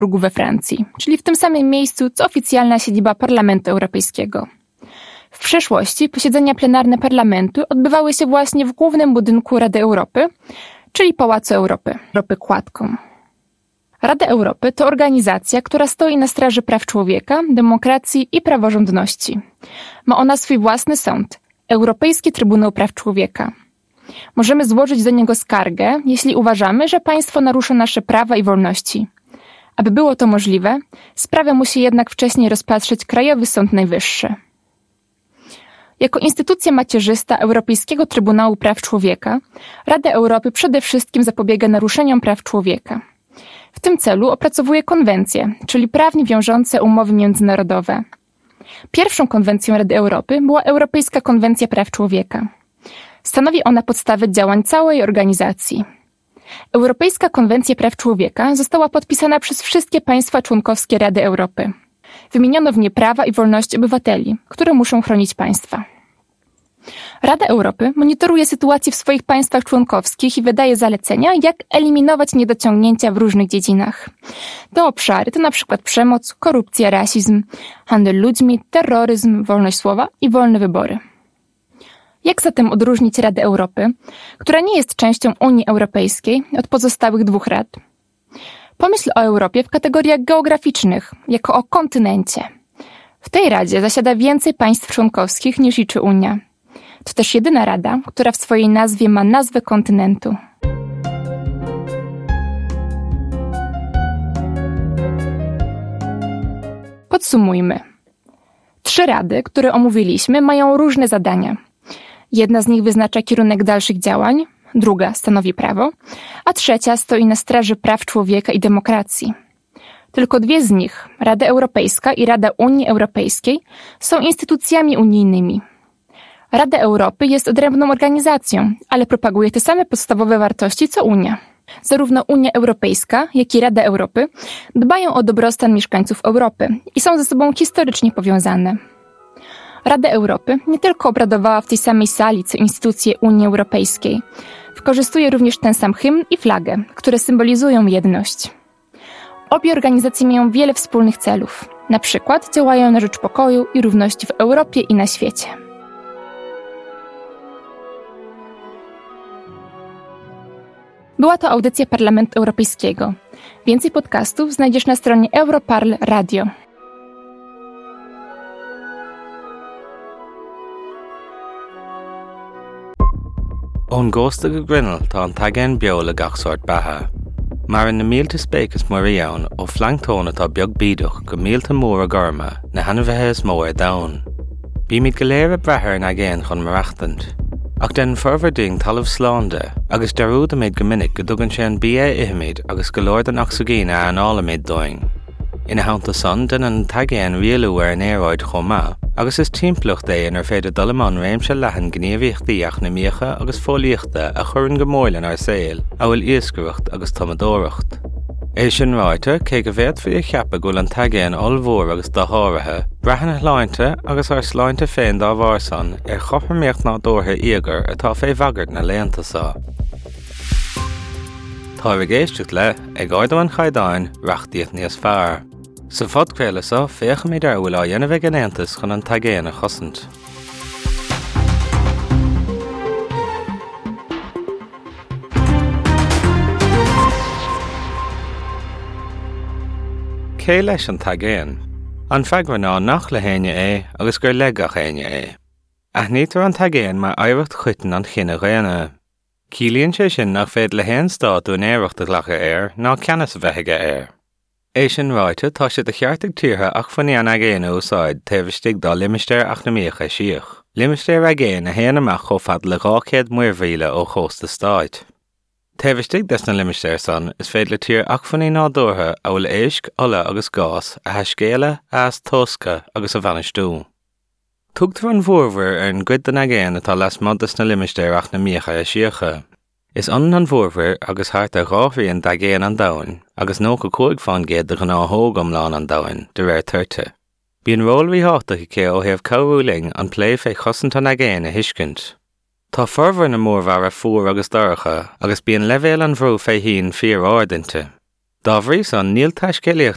Strasburgu we Francji, czyli w tym samym miejscu, co oficjalna siedziba Parlamentu Europejskiego. W przeszłości posiedzenia plenarne Parlamentu odbywały się właśnie w głównym budynku Rady Europy, czyli Pałacu Europy Quadcom. Rada Europy to organizacja, która stoi na straży praw człowieka, demokracji i praworządności. Ma ona swój własny sąd, Europejski Trybunał Praw Człowieka. Możemy złożyć do niego skargę, jeśli uważamy, że państwo narusza nasze prawa i wolności. Aby było to możliwe, sprawę musi jednak wcześniej rozpatrzeć Krajowy Sąd Najwyższy. Jako instytucja macierzysta Europejskiego Trybunału Praw Człowieka, Rada Europy przede wszystkim zapobiega naruszeniom praw człowieka. W tym celu opracowuje konwencje, czyli prawnie wiążące umowy międzynarodowe. Pierwszą konwencją Rady Europy była Europejska Konwencja Praw Człowieka. Stanowi ona podstawę działań całej organizacji. Europejska Konwencja Praw Człowieka została podpisana przez wszystkie państwa członkowskie Rady Europy. Wymieniono w niej prawa i wolności obywateli, które muszą chronić państwa. Rada Europy monitoruje sytuację w swoich państwach członkowskich i wydaje zalecenia, jak eliminować niedociągnięcia w różnych dziedzinach. Te obszary to np. przemoc, korupcja, rasizm, handel ludźmi, terroryzm, wolność słowa i wolne wybory. Jak zatem odróżnić Radę Europy, która nie jest częścią Unii Europejskiej, od pozostałych dwóch rad? Pomyśl o Europie w kategoriach geograficznych, jako o kontynencie. W tej Radzie zasiada więcej państw członkowskich niż liczy Unia. To też jedyna rada, która w swojej nazwie ma nazwę kontynentu. Podsumujmy. 3 rady, które omówiliśmy, mają różne zadania. Jedna z nich wyznacza kierunek dalszych działań, druga stanowi prawo, a trzecia stoi na straży praw człowieka i demokracji. Tylko 2 z nich, Rada Europejska i Rada Unii Europejskiej, są instytucjami unijnymi. Rada Europy jest odrębną organizacją, ale propaguje te same podstawowe wartości co Unia. Zarówno Unia Europejska, jak i Rada Europy dbają o dobrostan mieszkańców Europy i są ze sobą historycznie powiązane. Rada Europy nie tylko obradowała w tej samej sali co instytucje Unii Europejskiej. Wykorzystuje również ten sam hymn i flagę, które symbolizują jedność. Obie organizacje mają wiele wspólnych celów. Na przykład działają na rzecz pokoju i równości w Europie i na świecie. Była to audycja Parlamentu Europejskiego. Więcej podcastów znajdziesz na stronie Europarl Radio. Ón gcósta go grinneall tá an taigéan beo le gach sort batha. Mar in na mílte spéicas mar a dheann ó flanctóna tá beag bídeach go mílte mór a gurma na hanmhethe is mó ar domhan. Bí míad go léir a brethir na ggéan chun marachtant. Ach den forverding talamh slánda agus dearúd a méid go minic go dtugann sé an bia ihamid agus go leor den oxygéna an ála méid doing. Ina haanta son den an taigéan rialú ar an éaráid chomá, agus is timpplacht é in ar féidir dolamán réimse lehan gníomhíochtaíach na míocha agus fóliachta a churann go mórlann ar saoil, a bhfuil iascaireacht agus tomadóireacht. É sin ráite cé go bhéad faoi a cheappa go an taigéan olmhór agus do háirithe, breathanna láinte agus ar sláinte féin dá bharsan ar chopharmíocht ná dórtha íogar atá fé bhagart na léantasá. Tá bh géisteach le ag gáidán chaidáin reachtaíocht níos fearr. Sa fodcréalasa féocha méid ar bhfuil á dhéanamh an Aontas chun an taigéan a chosint. Cé leis an taigéan? An feagra ná nach le héine é agus gur legach héine é. Aithnítar an taigéan mar éireacht chuitin an chinne réine. Cílíonn sé sin nach féad le héan stáitú an éireachta ghlacha air ná ceannas bheithige air. É sin ráite tá sé de cheartag tíortha ach faní an agéana úsáid taobhistigh dá limistéir ach na míocha síoch. Limistéir agéana a héana amach cho fad le 200 muirmhíle ó chósta stáit. Taobhistigh des na limistéir san is féad le tír ach faní nádúrtha a bhfuil éisc, ola agus gás a theiscéala, as tosca agus a bhanistú. Tugtar an bhórmhar ar an gcuid den agéana atá las modas na limistéir ach na míocha a síocha. Is an bhórmhar agus thart a ráthraíonn dagéan an domhain, agus nó go cúig fan géad de gná thógam lán an domhain, de réir tuirte. Bíonn rólraí hátacha cé ó thaobh comhúling an plé fé chosint an agéan a thuiscint. Tá formhar na mórmhar a fuair agus daracha, agus bíonn leibhéal an bhrú fé hín fíor áirdainte. Dá bhrís an níl taiscéalaíocht